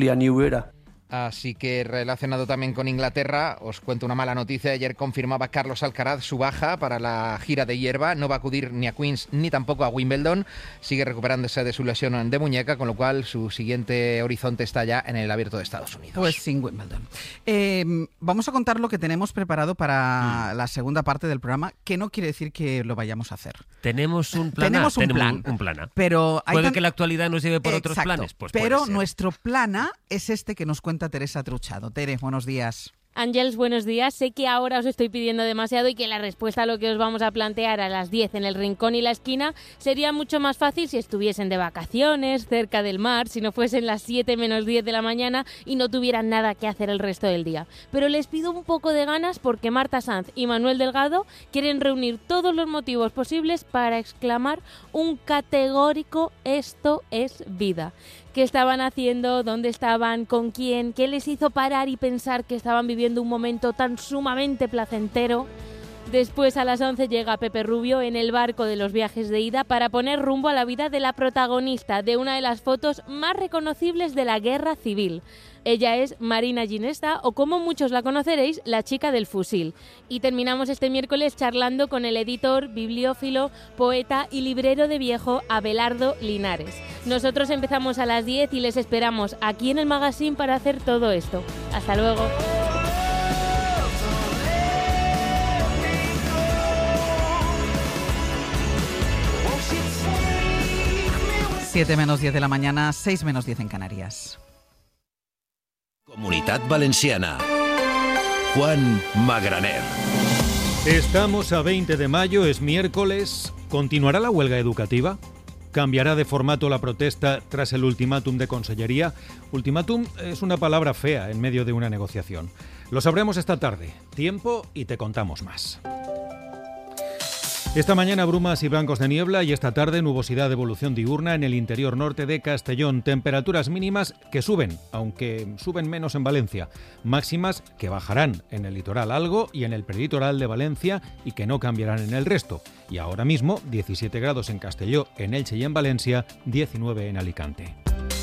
La New Era. Así que relacionado también con Inglaterra, os cuento una mala noticia. Ayer confirmaba Carlos Alcaraz su baja para la gira de hierba. No va a acudir ni a Queens ni tampoco a Wimbledon. Sigue recuperándose de su lesión de muñeca, con lo cual su siguiente horizonte está ya en el Abierto de Estados Unidos. Pues sin Wimbledon. Vamos a contar lo que tenemos preparado para la segunda parte del programa, que no quiere decir que lo vayamos a hacer. Tenemos un plan. Tenemos un plan A. Pero puede que la actualidad nos lleve por otros planes. Pues pero nuestro plan A es este que nos cuenta Teresa Truchado. Tere, buenos días. Ángels, buenos días. Sé que ahora os estoy pidiendo demasiado y que la respuesta a lo que os vamos a plantear a las 10 en el rincón y la esquina sería mucho más fácil si estuviesen de vacaciones, cerca del mar, si no fuesen las 7 menos 10 de la mañana y no tuvieran nada que hacer el resto del día. Pero les pido un poco de ganas porque Marta Sanz y Manuel Delgado quieren reunir todos los motivos posibles para exclamar un categórico "esto es vida". ¿Qué estaban haciendo? ¿Dónde estaban? ¿Con quién? ¿Qué les hizo parar y pensar que estaban viviendo un momento tan sumamente placentero? Después, a las 11, llega Pepe Rubio en el barco de los viajes de ida para poner rumbo a la vida de la protagonista de una de las fotos más reconocibles de la guerra civil. Ella es Marina Ginesta, o como muchos la conoceréis, la chica del fusil. Y terminamos este miércoles charlando con el editor, bibliófilo, poeta y librero de viejo Abelardo Linares. Nosotros empezamos a las 10 y les esperamos aquí en el magazine para hacer todo esto. Hasta luego. Siete menos 10 de la mañana, 6 menos 10 en Canarias. Comunitat Valenciana. Juan Magraner. Estamos a 20 de mayo, es miércoles. ¿Continuará la huelga educativa? ¿Cambiará de formato la protesta tras el ultimátum de Consellería? Ultimátum es una palabra fea en medio de una negociación. Lo sabremos esta tarde. Tiempo y te contamos más. Esta mañana brumas y bancos de niebla y esta tarde nubosidad de evolución diurna en el interior norte de Castellón. Temperaturas mínimas que suben, aunque suben menos en Valencia. Máximas que bajarán en el litoral algo y en el prelitoral de Valencia y que no cambiarán en el resto. Y ahora mismo 17 grados en Castelló, en Elche y en Valencia, 19 en Alicante.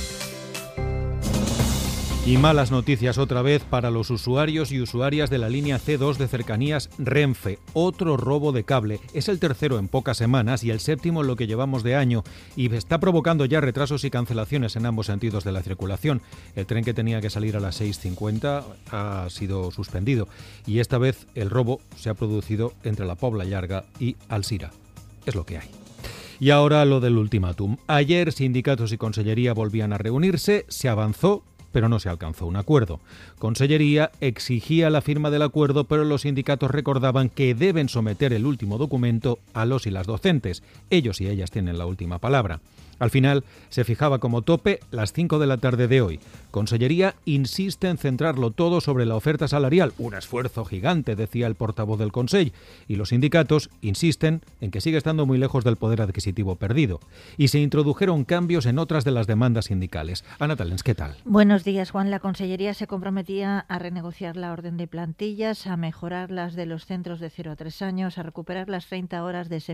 Y malas noticias otra vez para los usuarios y usuarias de la línea C2 de cercanías Renfe. Otro robo de cable. Es el tercero en pocas semanas y el séptimo en lo que llevamos de año. Y está provocando ya retrasos y cancelaciones en ambos sentidos de la circulación. El tren que tenía que salir a las 6:50 ha sido suspendido. Y esta vez el robo se ha producido entre la Pobla Llarga y Alzira. Es lo que hay. Y ahora lo del ultimátum. Ayer sindicatos y Consellería volvían a reunirse. Se avanzó, pero no se alcanzó un acuerdo. Consellería exigía la firma del acuerdo, pero los sindicatos recordaban que deben someter el último documento a los y las docentes. Ellos y ellas tienen la última palabra. Al final, se fijaba como tope las 5 de la tarde de hoy. Consellería insiste en centrarlo todo sobre la oferta salarial. Un esfuerzo gigante, decía el portavoz del Consell. Y los sindicatos insisten en que sigue estando muy lejos del poder adquisitivo perdido. Y se introdujeron cambios en otras de las demandas sindicales. Ana Talens, ¿qué tal? Buenos días, Juan. La Consellería se comprometía a renegociar la orden de plantillas, a mejorar las de los centros de 0 a 3 años, a recuperar las 30 horas de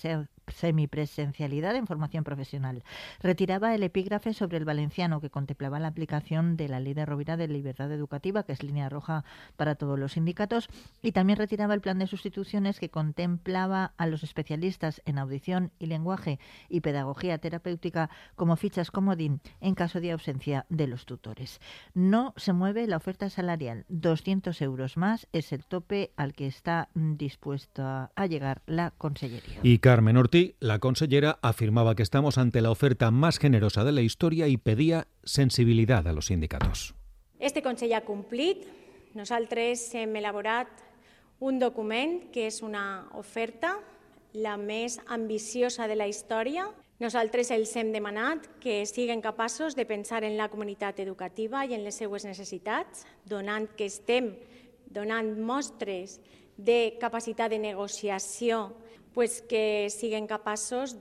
semipresencialidad en formación profesional. Retiraba el epígrafe sobre el valenciano que contemplaba la aplicación de la Ley de Rovira de Libertad Educativa, que es línea roja para todos los sindicatos, y también retiraba el plan de sustituciones que contemplaba a los especialistas en audición y lenguaje y pedagogía terapéutica como fichas comodín en caso de ausencia de los tutores. No se mueve la oferta salarial. 200 euros más es el tope al que está dispuesta a llegar la Consellería. Y Carmen Ortí, la consellera, afirmaba que estamos ante la oferta más generosa de la historia i pedia sensibilitat a los sindicatos. Este Consell ha complit. Nosaltres hem elaborat un document que és una oferta la més ambiciosa de la història. Nosaltres els hem demanat que siguin capaços de pensar en la comunitat educativa i en les seues necessitats, donant que estem donant mostres de capacitat de negociació, pues que siguen capaços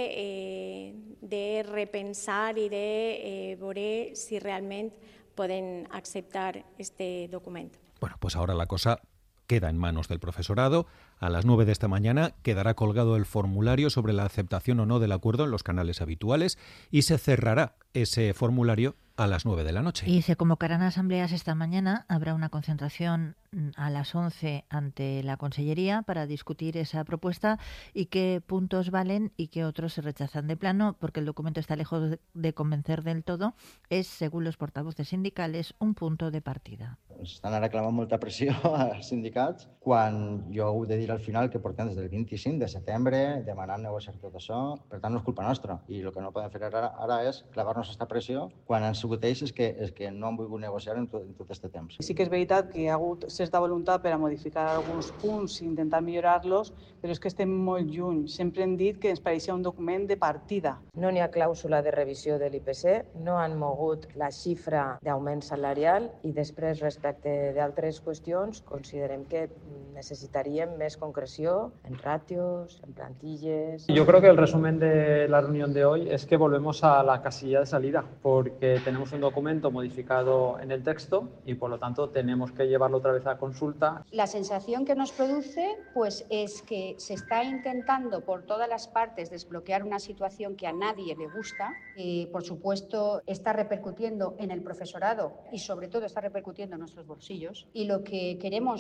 de repensar i de veure si realment poden acceptar este document. Bueno, pues ahora la cosa queda en manos del profesorado. A las 9 de esta mañana quedará colgado el formulario sobre la aceptación o no del acuerdo en los canales habituales y se cerrará ese formulario a las 9 de la noche. Y se convocarán asambleas esta mañana. Habrá una concentración a las 11 ante la Consellería para discutir esa propuesta y qué puntos valen y qué otros se rechazan de plano, porque el documento está lejos de convencer del todo. Es, según los portavoces sindicales, un punto de partida. Estan ara clavant molta pressió als sindicats quan jo ho he de dir al final que portem des del 25 de setembre demanant negociar tot això. Per tant, no és culpa nostra. I el que no podem fer ara és clavar-nos aquesta pressió quan han sigut ells és que no han volgut negociar en tot aquest temps. Sí que és veritat que hi ha hagut certa voluntat per a modificar alguns punts i intentar millorar-los, però és que estem molt lluny. Sempre hem dit que ens pareixia un document de partida. No n'hi ha clàusula de revisió de l'IPC, no han mogut la xifra d'augment salarial i després, respecte d'altres qüestions, considerem que necesitaríem més concreció en ratios, en plantilles. Yo creo que el resumen de la reunión de hoy es que volvemos a la casilla de salida, porque tenemos un documento modificado en el texto y por lo tanto tenemos que llevarlo otra vez a consulta. La sensación que nos produce pues es que se está intentando por todas las partes desbloquear una situación que a nadie le gusta. Por supuesto está repercutiendo en el profesorado y sobre todo está repercutiendo en nuestros bolsillos, y lo que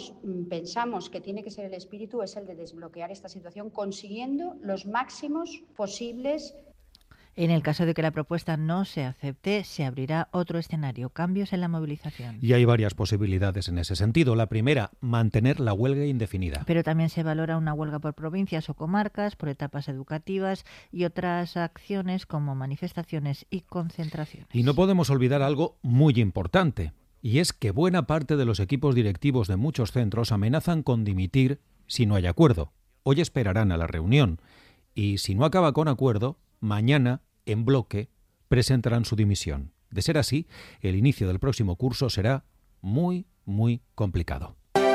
pensamos que tiene que ser el espíritu es el de desbloquear esta situación consiguiendo los máximos posibles. En el caso de que la propuesta no se acepte, se abrirá otro escenario, cambios en la movilización. Y hay varias posibilidades en ese sentido. La primera, mantener la huelga indefinida. Pero también se valora una huelga por provincias o comarcas, por etapas educativas y otras acciones como manifestaciones y concentraciones. Y no podemos olvidar algo muy importante, y es que buena parte de los equipos directivos de muchos centros amenazan con dimitir si no hay acuerdo. Hoy esperarán a la reunión y si no acaba con acuerdo, mañana, en bloque, presentarán su dimisión. De ser así, el inicio del próximo curso será muy, muy complicado.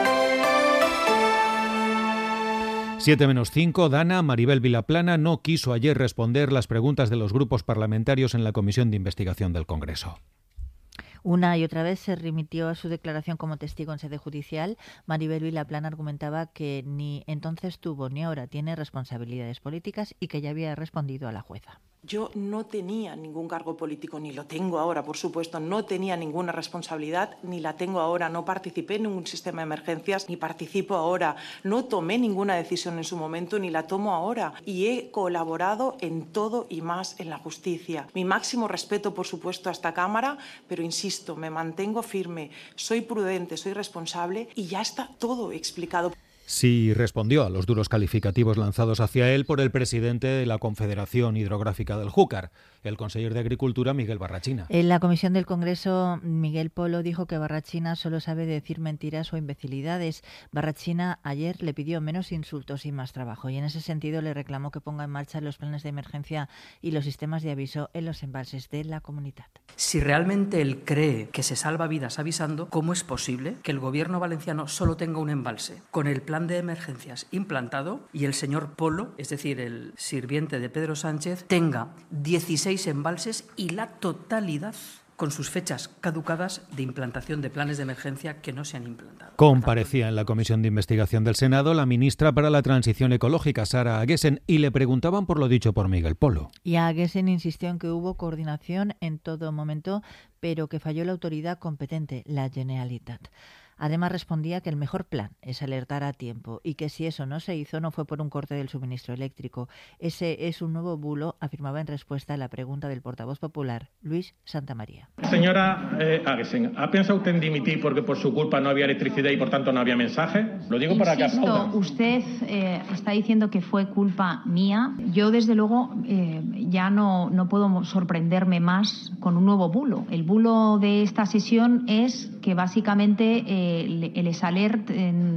7:05, Dana. Maribel Vilaplana no quiso ayer responder las preguntas de los grupos parlamentarios en la Comisión de Investigación del Congreso. Una y otra vez se remitió a su declaración como testigo en sede judicial. Maribel Vilaplana argumentaba que ni entonces tuvo ni ahora tiene responsabilidades políticas y que ya había respondido a la jueza. Yo no tenía ningún cargo político, ni lo tengo ahora, por supuesto, no tenía ninguna responsabilidad, ni la tengo ahora, no participé en ningún sistema de emergencias, ni participo ahora, no tomé ninguna decisión en su momento, ni la tomo ahora, y he colaborado en todo y más en la justicia. Mi máximo respeto, por supuesto, a esta Cámara, pero insisto, me mantengo firme, soy prudente, soy responsable y ya está todo explicado. Sí respondió a los duros calificativos lanzados hacia él por el presidente de la Confederación Hidrográfica del Júcar, el consejero de Agricultura, Miguel Barrachina. En la comisión del Congreso, Miguel Polo dijo que Barrachina solo sabe decir mentiras o imbecilidades. Barrachina ayer le pidió menos insultos y más trabajo, y en ese sentido le reclamó que ponga en marcha los planes de emergencia y los sistemas de aviso en los embalses de la comunidad. Si realmente él cree que se salva vidas avisando, ¿cómo es posible que el gobierno valenciano solo tenga un embalse con el plan de emergencias implantado y el señor Polo, es decir, el sirviente de Pedro Sánchez, tenga 16 embalses y la totalidad con sus fechas caducadas de implantación de planes de emergencia que no se han implantado? Comparecía en la Comisión de Investigación del Senado la ministra para la Transición Ecológica, Sara Aguesen, y le preguntaban por lo dicho por Miguel Polo. Y Aguesen insistió en que hubo coordinación en todo momento, pero que falló la autoridad competente, la Generalitat. Además respondía que el mejor plan es alertar a tiempo y que si eso no se hizo no fue por un corte del suministro eléctrico. Ese es un nuevo bulo, afirmaba en respuesta a la pregunta del portavoz popular, Luis Santamaría. Señora Aguesen, ¿ha pensado usted en dimitir porque por su culpa no había electricidad y por tanto no había mensaje? Lo digo para que aplaudan. Usted está diciendo que fue culpa mía. Yo desde luego ya no puedo sorprenderme más con un nuevo bulo. El bulo de esta sesión es que básicamente el ESALERT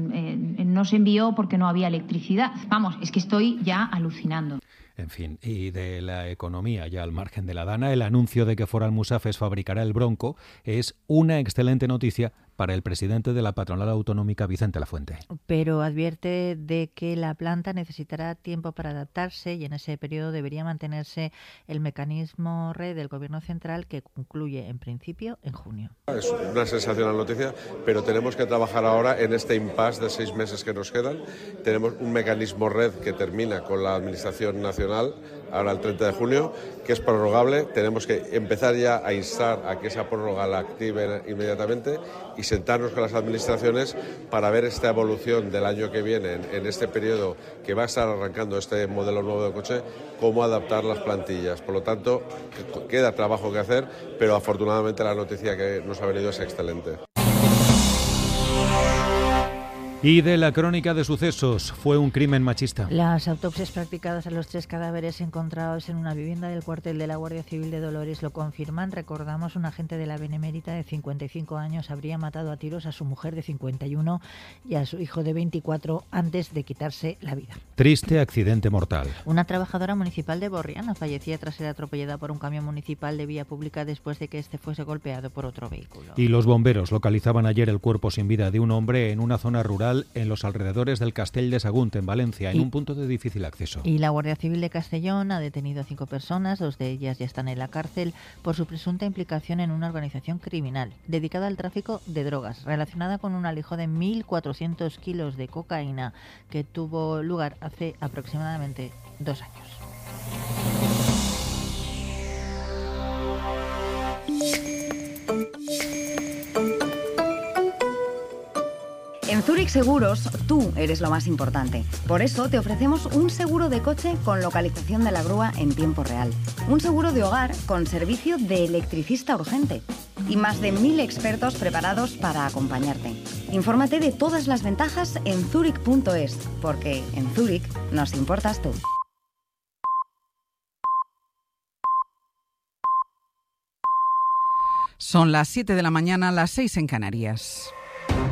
no se envió porque no había electricidad. Vamos, es que estoy ya alucinando. En fin, y de la economía, ya al margen de la Dana, el anuncio de que Foral Musafes fabricará el Bronco es una excelente noticia para el presidente de la patronal autonómica, Vicente Lafuente. Pero advierte de que la planta necesitará tiempo para adaptarse y en ese periodo debería mantenerse el mecanismo red del Gobierno central, que concluye en principio en junio. Es una sensacional noticia, pero tenemos que trabajar ahora en este impasse de 6 meses que nos quedan. Tenemos un mecanismo red que termina con la Administración Nacional ahora el 30 de junio, que es prorrogable. Tenemos que empezar ya a instar a que esa prórroga la activen inmediatamente y sentarnos con las administraciones para ver esta evolución del año que viene, en este periodo que va a estar arrancando este modelo nuevo de coche, cómo adaptar las plantillas. Por lo tanto, queda trabajo que hacer, pero afortunadamente la noticia que nos ha venido es excelente. Y de la crónica de sucesos, fue un crimen machista. Las autopsias practicadas a los 3 cadáveres encontrados en una vivienda del cuartel de la Guardia Civil de Dolores lo confirman. Recordamos, un agente de la Benemérita de 55 años habría matado a tiros a su mujer de 51 y a su hijo de 24 antes de quitarse la vida. Triste accidente mortal. Una trabajadora municipal de Borriana fallecía tras ser atropellada por un camión municipal de vía pública después de que este fuese golpeado por otro vehículo. Y los bomberos localizaban ayer el cuerpo sin vida de un hombre en una zona rural en los alrededores del Castell de Sagunt, en Valencia, en un punto de difícil acceso. Y la Guardia Civil de Castellón ha detenido a 5 personas, 2 de ellas ya están en la cárcel, por su presunta implicación en una organización criminal dedicada al tráfico de drogas, relacionada con un alijo de 1.400 kilos de cocaína que tuvo lugar hace aproximadamente 2 años. En Zurich Seguros, tú eres lo más importante. Por eso te ofrecemos un seguro de coche con localización de la grúa en tiempo real. Un seguro de hogar con servicio de electricista urgente. Y más de 1.000 expertos preparados para acompañarte. Infórmate de todas las ventajas en zurich.es, porque en Zurich nos importas tú. Son las 7 de la mañana, las 6 en Canarias.